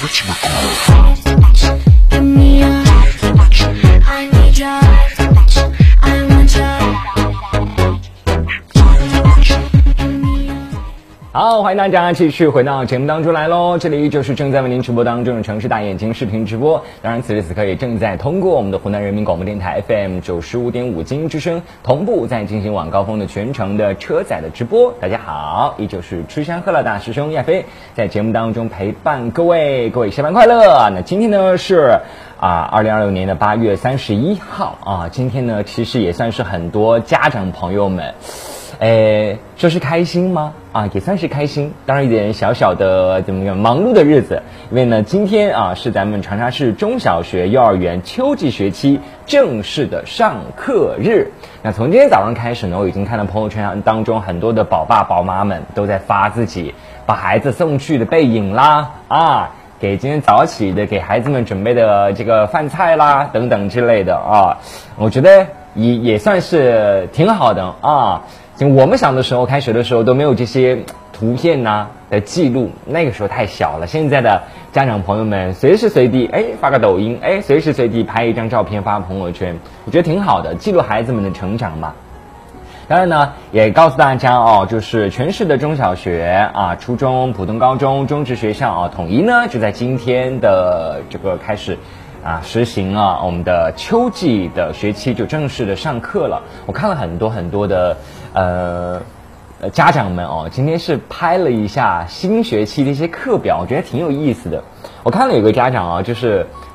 Give me your I need your I want your 好，欢迎大家继续回到节目当中来喽！这里就是正在为您直播当中的城市大眼睛视频直播，当然此时此刻也正在通过我们的湖南人民广播电台 FM 95.5精英之声同步在进行晚高峰的全程的车载的直播。大家好，依旧是吃香喝辣大师兄亚飞在节目当中陪伴各位下班快乐。那今天呢是2026年的8月31号啊，今天呢其实也算是很多家长朋友们说是开心吗？也算是开心，当然一点小小的怎么样忙碌的日子，因为呢今天是咱们长沙市中小学幼儿园秋季学期正式的上课日。那从今天早上开始呢，我已经看到朋友圈当中很多的宝爸宝妈们都在发自己把孩子送去的背影啦，给今天早起的给孩子们准备的这个饭菜啦等等之类的我觉得也算是挺好的我们小的时候开学的时候都没有这些图片的记录，那个时候太小了。现在的家长朋友们随时随地发个抖音，随时随地拍一张照片发朋友圈，我觉得挺好的，记录孩子们的成长嘛。当然呢，也告诉大家就是全市的中小学初中、普通高中、中职学校统一呢就在今天的这个开始实行我们的秋季的学期就正式的上课了。我看了很多的家长们今天是拍了一下新学期的一些课表，我觉得挺有意思的。我看了有个家长就是